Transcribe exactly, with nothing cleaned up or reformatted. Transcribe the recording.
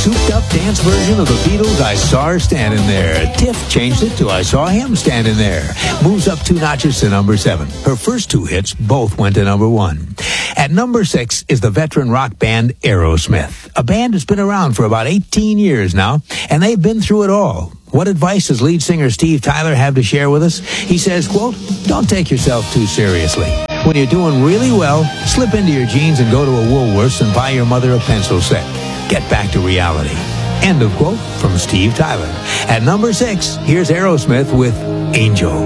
souped-up dance version of the Beatles' I Saw Her Standing There. Tiff changed it to I Saw Him Standing There. Moves up two notches to number seven. Her first two hits both went to number one. At number six is the veteran rock band Aerosmith, a band that's been around for about eighteen years now, and they've been through it all. What advice does lead singer Steve Tyler have to share with us? He says, quote, "Don't take yourself too seriously. When you're doing really well, slip into your jeans and go to a Woolworths and buy your mother a pencil set. Get back to reality." End of quote from Steve Tyler. At number six, here's Aerosmith with Angel.